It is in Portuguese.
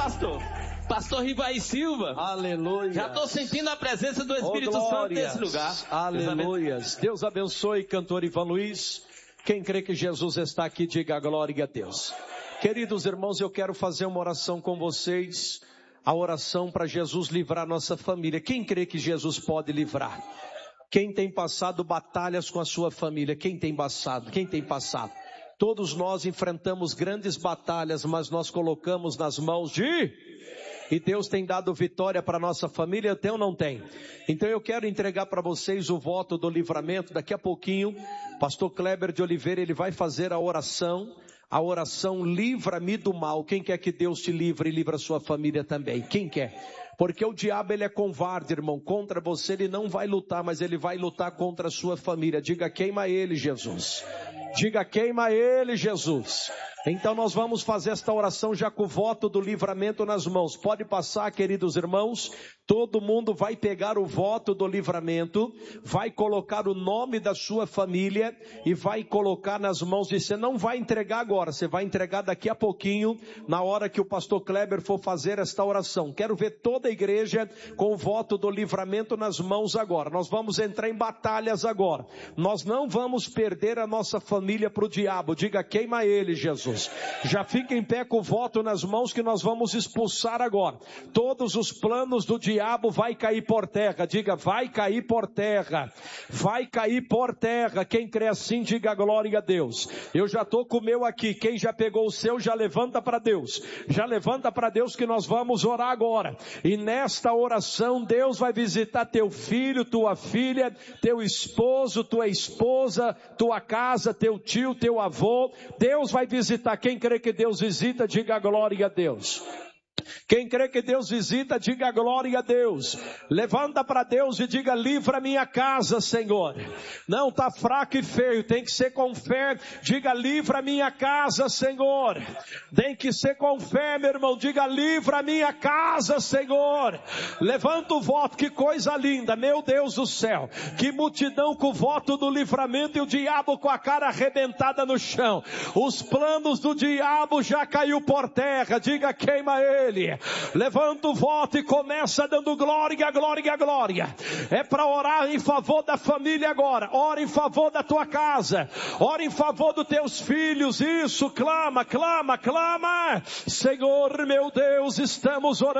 pastor? Pastor Rivaí Silva. Aleluia. Já estou sentindo a presença do Espírito Santo nesse lugar. Aleluia. Deus abençoe, cantor Ivan Luiz. Quem crê que Jesus está aqui, diga glória a Deus. Queridos irmãos, eu quero fazer uma oração com vocês. A oração para Jesus livrar nossa família. Quem crê que Jesus pode livrar? Quem tem passado batalhas com a sua família? Quem tem passado? Todos nós enfrentamos grandes batalhas, mas nós colocamos nas mãos de... E Deus tem dado vitória para a nossa família, tem ou não tem? Então eu quero entregar para vocês o voto do livramento. Daqui a pouquinho, pastor Kleber de Oliveira, ele vai fazer a oração livra-me do mal. Quem quer que Deus te livre e livra a sua família também? Quem quer? Porque o diabo ele é covarde, irmão. Contra você ele não vai lutar, mas ele vai lutar contra a sua família. Diga, queima ele, Jesus. Diga, queima ele, Jesus. Então nós vamos fazer esta oração já com o voto do livramento nas mãos. Pode passar, queridos irmãos. Todo mundo vai pegar o voto do livramento, vai colocar o nome da sua família e vai colocar nas mãos de você. Não vai entregar agora, você vai entregar daqui a pouquinho, na hora que o pastor Kleber for fazer esta oração. Quero ver toda a igreja com o voto do livramento nas mãos agora. Nós vamos entrar em batalhas agora. Nós não vamos perder a nossa família para o diabo. Diga, queima ele, Jesus. Já fica em pé com o voto nas mãos que nós vamos expulsar agora. Todos os planos do diabo vai cair por terra. Diga, vai cair por terra. Vai cair por terra. Quem crê assim, diga glória a Deus. Eu já estou com o meu aqui. Quem já pegou o seu, já levanta para Deus. Já levanta para Deus que nós vamos orar agora. E nesta oração, Deus vai visitar teu filho, tua filha, teu esposo, tua esposa, tua casa, teu tio, teu avô. Deus vai visitar. Quem crê que Deus visita, diga glória a Deus. Quem crê que Deus visita, diga glória a Deus. Levanta para Deus e diga, livra minha casa, Senhor. Não está fraco e feio, tem que ser com fé. Diga, livra minha casa, Senhor. Tem que ser com fé, meu irmão. Diga, livra minha casa, Senhor. Levanta o voto, que coisa linda, meu Deus do céu. Que multidão com o voto do livramento e o diabo com a cara arrebentada no chão. Os planos do diabo já caiu por terra. Diga, queima ele. Levanta o voto e começa dando glória, glória, glória. É para orar em favor da família agora. Ora em favor da tua casa. Ora em favor dos teus filhos. Isso, clama, clama, clama. Senhor, meu Deus, estamos orando.